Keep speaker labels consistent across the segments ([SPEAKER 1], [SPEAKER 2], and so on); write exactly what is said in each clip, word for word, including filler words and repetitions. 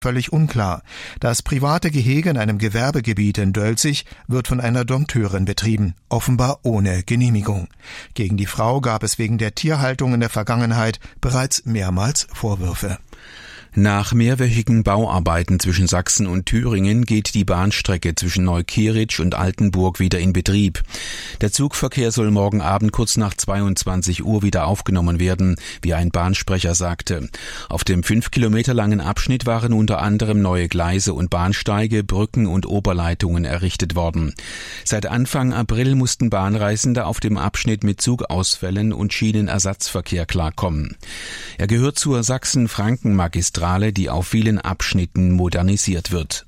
[SPEAKER 1] völlig unklar. Das private Gehege in einem Gewerbegebiet in Dölzig wird von einer Dompteurin betrieben, offenbar ohne Genehmigung. Gegen die Frau gab es wegen der Tierhaltung in der Vergangenheit bereits mehrmals Vorwürfe.
[SPEAKER 2] Nach mehrwöchigen Bauarbeiten zwischen Sachsen und Thüringen geht die Bahnstrecke zwischen Neukieritzsch und Altenburg wieder in Betrieb. Der Zugverkehr soll morgen Abend kurz nach zweiundzwanzig Uhr wieder aufgenommen werden, wie ein Bahnsprecher sagte. Auf dem fünf Kilometer langen Abschnitt waren unter anderem neue Gleise und Bahnsteige, Brücken und Oberleitungen errichtet worden. Seit Anfang April mussten Bahnreisende auf dem Abschnitt mit Zugausfällen und Schienenersatzverkehr klarkommen. Er gehört zur Sachsen-Franken-Magistrale, die auf vielen Abschnitten modernisiert wird.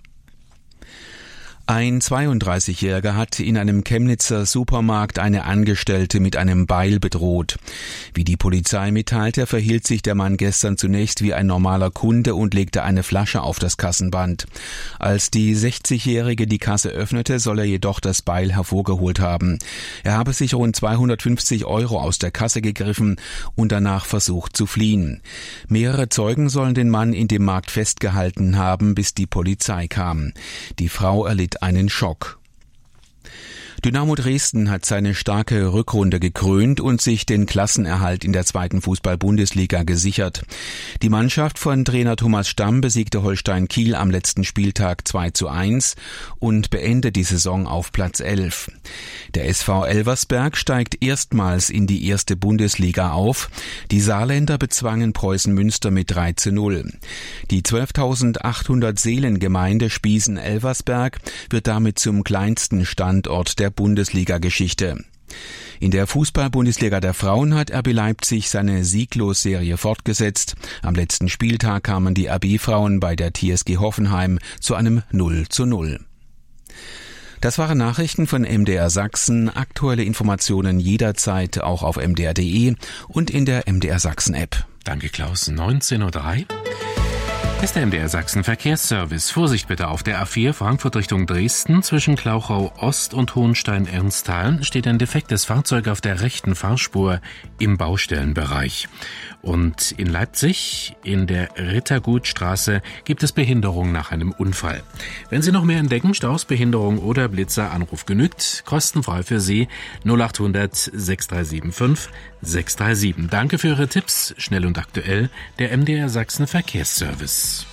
[SPEAKER 2] Ein zweiunddreißigjähriger hat in einem Chemnitzer Supermarkt eine Angestellte mit einem Beil bedroht. Wie die Polizei mitteilte, verhielt sich der Mann gestern zunächst wie ein normaler Kunde und legte eine Flasche auf das Kassenband. Als die sechzigjährige die Kasse öffnete, soll er jedoch das Beil hervorgeholt haben. Er habe sich rund zweihundertfünfzig Euro aus der Kasse gegriffen und danach versucht zu fliehen. Mehrere Zeugen sollen den Mann in dem Markt festgehalten haben, bis die Polizei kam. Die Frau erlitt einen Schock. Dynamo Dresden hat seine starke Rückrunde gekrönt und sich den Klassenerhalt in der zweiten Fußball-Bundesliga gesichert. Die Mannschaft von Trainer Thomas Stamm besiegte Holstein Kiel am letzten Spieltag zwei zu eins und beendet die Saison auf Platz elf. Der S V Elversberg steigt erstmals in die erste Bundesliga auf. Die Saarländer bezwangen Preußen Münster mit drei zu null. Die zwölftausendachthundert Seelengemeinde Spiesen-Elversberg wird damit zum kleinsten Standort der Bundesliga-Geschichte. In der Fußball-Bundesliga der Frauen hat R B Leipzig seine Sieglos-Serie fortgesetzt. Am letzten Spieltag kamen die R B-Frauen bei der T S G Hoffenheim zu einem null zu null. Das waren Nachrichten von M D R Sachsen. Aktuelle Informationen jederzeit auch auf m d r punkt d e und in der M D R Sachsen-App.
[SPEAKER 3] Danke, Klaus. neunzehn Uhr drei. Ist der M D R Sachsen Verkehrsservice. Vorsicht bitte auf der A vier Frankfurt Richtung Dresden. Zwischen Klauchau Ost und Hohenstein-Ernsthal steht ein defektes Fahrzeug auf der rechten Fahrspur im Baustellenbereich. Und in Leipzig, in der Rittergutstraße, gibt es Behinderung nach einem Unfall. Wenn Sie noch mehr entdecken, Staus, Behinderung oder Blitzer, Anruf genügt. Kostenfrei für Sie null acht hundert sechs drei sieben fünf sechs drei sieben. Danke für Ihre Tipps. Schnell und aktuell, der M D R Sachsen Verkehrsservice.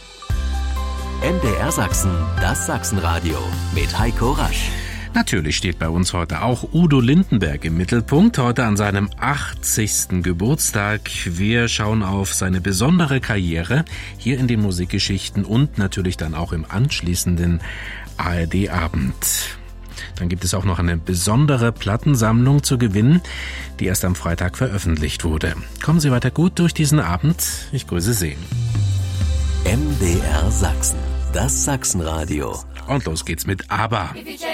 [SPEAKER 4] M D R Sachsen, das Sachsenradio mit Heiko Rasch.
[SPEAKER 3] Natürlich steht bei uns heute auch Udo Lindenberg im Mittelpunkt, heute an seinem achtzigsten Geburtstag. Wir schauen auf seine besondere Karriere hier in den Musikgeschichten und natürlich dann auch im anschließenden A R D-Abend. Dann gibt es auch noch eine besondere Plattensammlung zu gewinnen, die erst am Freitag veröffentlicht wurde. Kommen Sie weiter gut durch diesen Abend. Ich grüße Sie.
[SPEAKER 4] M D R Sachsen, das Sachsenradio.
[SPEAKER 3] Und los geht's mit ABBA.